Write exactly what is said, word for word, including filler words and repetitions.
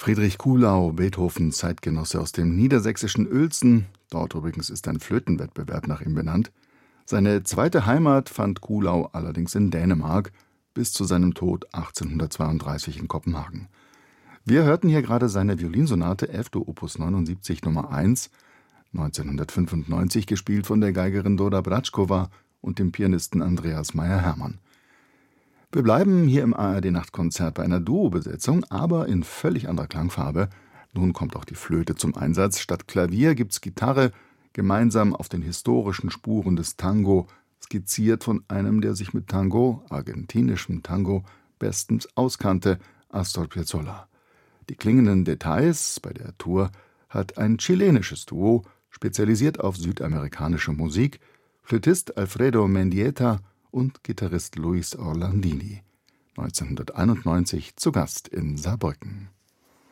Friedrich Kuhlau, Beethovens Zeitgenosse aus dem niedersächsischen Uelzen, dort übrigens ist ein Flötenwettbewerb nach ihm benannt. Seine zweite Heimat fand Kuhlau allerdings in Dänemark, bis zu seinem Tod achtzehnhundertzweiunddreißig in Kopenhagen. Wir hörten hier gerade seine Violinsonate F. Opus neunundsiebzig Nummer eins, neunzehnhundertfünfundneunzig gespielt von der Geigerin Dora Bračková und dem Pianisten Andreas Meyer-Hermann. Wir bleiben hier im A R D-Nachtkonzert bei einer Duo-Besetzung, aber in völlig anderer Klangfarbe. Nun kommt auch die Flöte zum Einsatz. Statt Klavier gibt's Gitarre, gemeinsam auf den historischen Spuren des Tango, skizziert von einem, der sich mit Tango, argentinischem Tango, bestens auskannte, Astor Piazzolla. Die klingenden Details bei der Tour hat ein chilenisches Duo, spezialisiert auf südamerikanische Musik, Flötist Alfredo Mendieta und Gitarrist Luis Orlandini. neunzehnhunderteinundneunzig zu Gast in Saarbrücken.